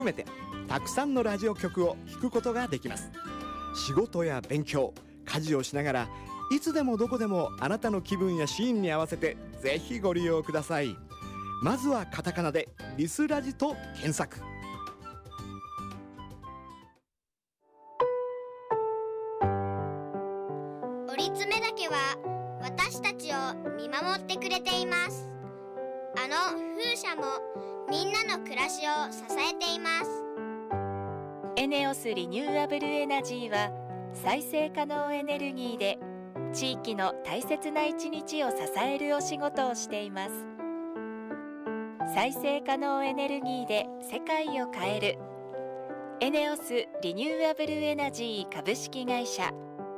めてたくさんのラジオ局を聞くことができます。仕事や勉強、家事をしながらいつでもどこでもあなたの気分やシーンに合わせてぜひご利用ください。まずはカタカナでリスラジと検索。 折り詰め岳は私たちを見守ってくれています。あの風車もみんなの暮らしを支えています。 エネオスリニューアブルエナジーは再生可能エネルギーで地域の大切な一日を支えるお仕事をしています。再生可能エネルギーで世界を変えるエネオスリニューアブルエナジー株式会社。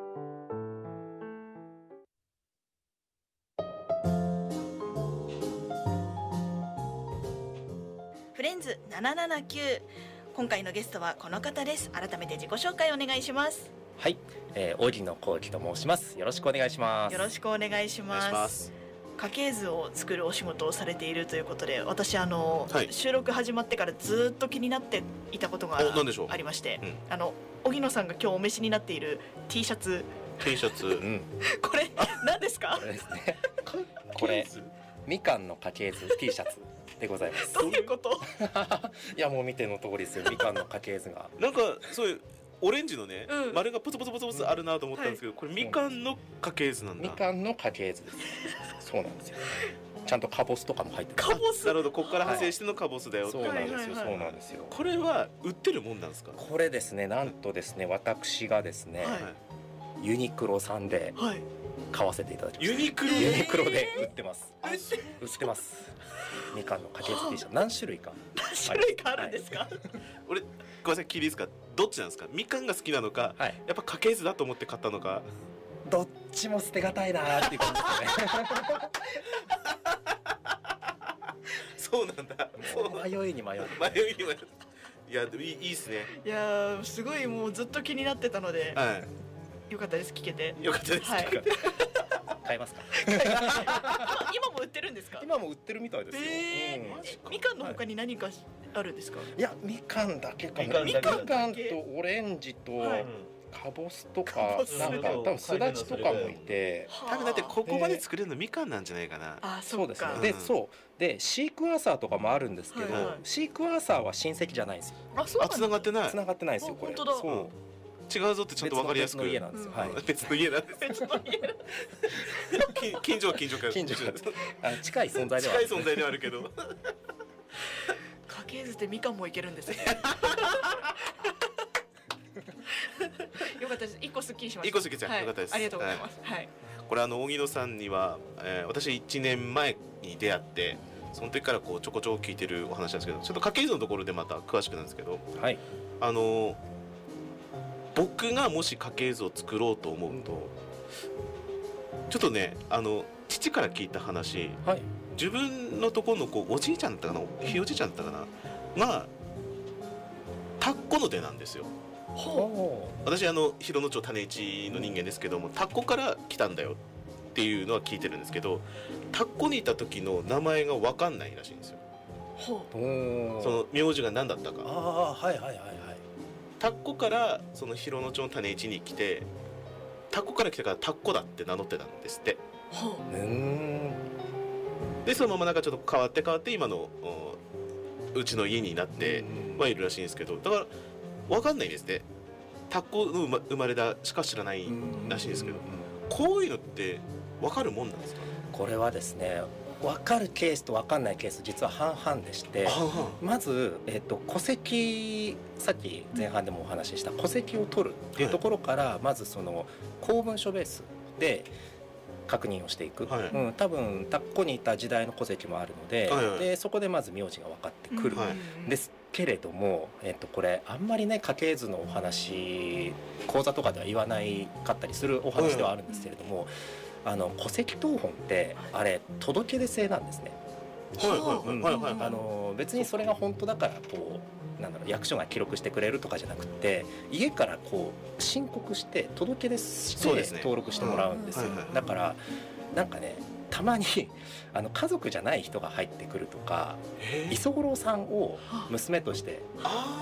フレンズ779、今回のゲストはこの方です。改めて自己紹介お願いします。 はい、荻野幸喜と申します。よろしくお願いします。 よろしくお願いします。家系図を作るお仕事をされているということで、私収録始まってからずっと気になっていたことがありまして、荻野さんが今日お召しになっている T シャツ、これ何ですか？ これですね。これみかんの家系図 T シャツでございます。 どういうこと？ いやもう見ての通りですよ。みかんの家系図がなんかそういうオレンジのね、丸がポツポツポツポツあるなと思ったんですけど、これみかんの家系図なんだ。 みかんの家系図です。そうなんですよ。ちゃんとカボスとかも入ってる。 カボス。 なるほど、ここから派生してのカボスだよ。 そうなんですよ。そうなんですよ。 これは売ってるもんなんですか？ これですね、なんとですね、私がですね、ユニクロさんで買わせていただきました。ユニクロで売ってます。売ってます。みかんの家系図 T シャツ何種類かあるんですか？ 俺ごめんなさい、聞いていいですか？どっちなんですか？みかんが好きなのか、やっぱ家系図だと思って買ったのか。 どっちも捨てがたいなっていう感じですね。 そうなんだ。 迷いに迷う。 いやでもいいですね。 いやすごいもうずっと気になってたので、よかったです、聞けて。 よかったです。 買えますか？ 今も売ってるんですか？ 今も売ってるみたいですよ。 みかんの他に何かあるんですか？ いや、みかんだけかな。みかんとオレンジとカボスとか、なんか多分すだちとかもいて、 多分だってここまで作れるのみかんなんじゃないかな。 そうですね。でシークワーサーとかもあるんですけど、シークワーサーは親戚じゃないんですよ。 繋がってない。 繋がってないですよこれ。 そう。違うぞってちゃんと分かりやすく。 別の家なんですよ。 別の家なんです。近所は近所か。近い存在では。 近い存在ではあるけど。 家系図でみかんもいけるんですね。よかったです。一個すっきりしました。 一個すっきりした。よかったです。 ありがとうございます。はい。 これ荻野さんには私1年前に出会って、その時からこうちょこちょこ聞いてるお話なんですけど、ちょっと家系図のところでまた詳しくなんですけど、僕がもし家系図を作ろうと思うと、ちょっとね父から聞いた話、自分のところのおじいちゃんだったかな、ひいおじいちゃんだったかなが田っこの出なんですよ。私広野町種市の人間ですけども、田っこから来たんだよっていうのは聞いてるんですけど、田っこにいた時の名前が分かんないらしいんですよ。その名字が何だったか。田っこからその広野町の種市に来て、田っこから来たから田っこだって名乗ってたんですって。でそのままなんかちょっと変わって今のうちの家になってはいるらしいんですけど、だから分かんないんですね。田っこの生まれだしか知らないらしいんですけど、こういうのって分かるもんなんですか？ これはですね、分かるケースと分かんないケース実は半々でして、まず、戸籍、さっき前半でもお話しした戸籍を取るっていうところから、まずその公文書ベースで確認をしていく、多分田っこにいた時代の戸籍もあるので、でそこでまず名字が分かってくるんですけれども、これあんまりね家系図のお話講座とかでは言わないかったりするお話ではあるんですけれども、戸籍謄本ってあれ届け出制なんですね。別にそれが本当だからこうなんだろう、役所が記録してくれるとかじゃなくて、家からこう申告して届け出して登録してもらうんですよ。だからなんかね、 たまに家族じゃない人が入ってくるとか、磯五郎さんを娘として